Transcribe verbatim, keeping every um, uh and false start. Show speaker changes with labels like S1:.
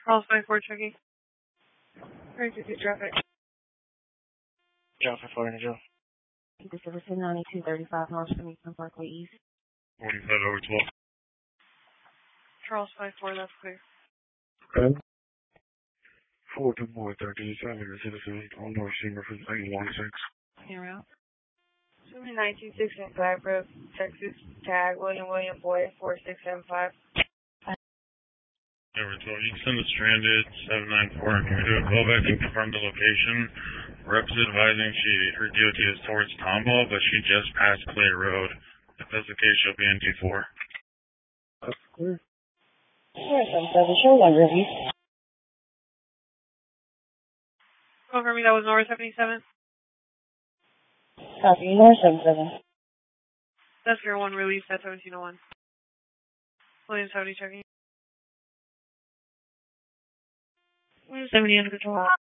S1: Charles five four checking. three fifty traffic.
S2: Johnson Florida, Joe.
S3: Pacific ninety-two thirty-five North from Eastern Parkway East.
S4: forty-five over twelve.
S1: Charles five four, that's clear.
S4: Okay. four two four thirty-seven, Citizen on North Steamer for eight one six.
S1: Here out.
S5: Seven nineteen six and five Road, Texas. Tag William William Boy four six seven five.
S4: Over twelve. You can send the stranded seven nine four. Can we do a callback and confirm the location? Reps advising she her D O T is towards Tomball, but she just passed Clay Road. If that's the case, she'll be in T four.
S2: That's clear.
S3: Alright, seven seven, show one review.
S1: Confirm me that was North seventy-seven.
S3: Copy, North seven seven.
S1: That's your one release at seventeen oh one. William seventy checking.
S3: William seventy under control.